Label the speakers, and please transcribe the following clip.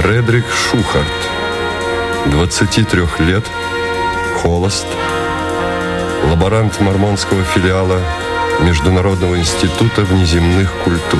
Speaker 1: Редрик Шухарт, 23 лет, холост, лаборант мормонского филиала Международного института внеземных культур.